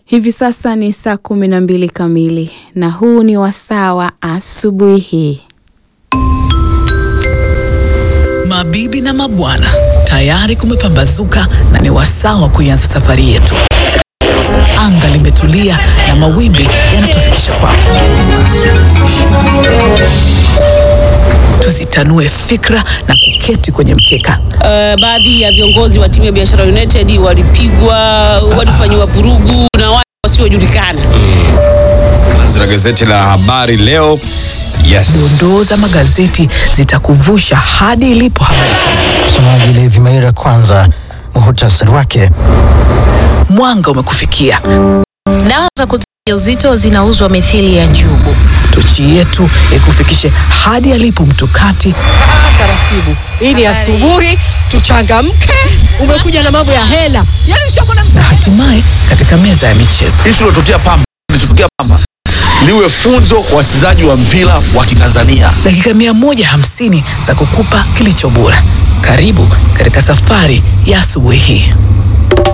Hivi sasa ni saa 12 kamili na huu ni wasaa wa asubuhi hii. Mabibi na mabwana, tayari kumepambazuka na ni wasaa wa kuanza safari yetu. Anga limetulia na mawimbi yanatufikisha kwako. Tuzitanue fikra na kuketi kwenye mkeka. Baadhi ya viongozi wa timu ya Biashara United walipigwa, walifanywa vurugu na watu wasiojulikana. Zina gazeti la Habari Leo. Yes. Dondoo za magazeti zitakuvusha hadi ilipo habari. Msomaji Levi Maira, kwanza muhtasari wake. Mwanga umekufikia. Dawa za kutia uzito zinauzwa mithili ya njugu. Tochi yetu ikufikishe hadi alipo mtukati. Taratibu. Hii ni asubuhi, tuchangamke. Umekuja na mambo ya hela. Yaani usioko na hatimaye katika meza ya michezo. Hicho kinatokea Pamba. Niwe funzo kwa wachezaji wa mpira wa Kitanzania. Dakika 150 za kukupa kilicho bora. Karibu katika safari ya asubuhi hii.